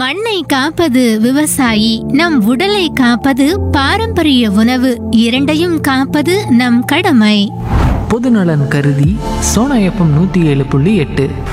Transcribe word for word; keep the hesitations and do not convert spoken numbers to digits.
மண்ணை காப்பது விவசாயி, நம் உடலை காப்பது பாரம்பரிய உணவு. இரண்டையும் காப்பது நம் கடமை. பொதுநலன் கருதி சோனா எஃப்எம் நூத்தி ஏழு புள்ளி எட்டு